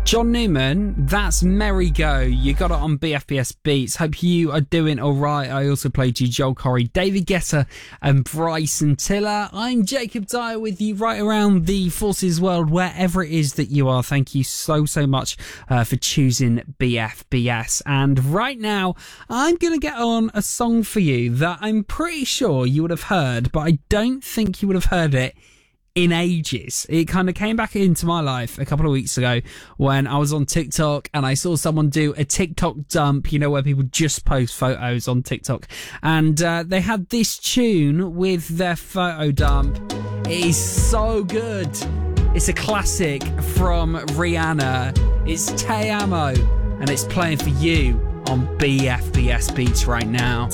John Newman, that's Merry Go. You got it on BFBS Beats. Hope you are doing all right. I also played you Joel Corry, David Guetta and Bryson Tiller. I'm Jacob Dyer with you right around the Forces world, wherever it is that you are. Thank you so much for choosing BFBS. And right now, I'm going to get on a song for you that I'm pretty sure you would have heard, but I don't think you would have heard it in ages. It kind of came back into my life a couple of weeks ago when I was on TikTok and I saw someone do a TikTok dump, you know, where people just post photos on TikTok. And they had this tune with their photo dump. It is so good. It's a classic from Rihanna. It's Te Amo and it's playing for you on BFBS Beats right now.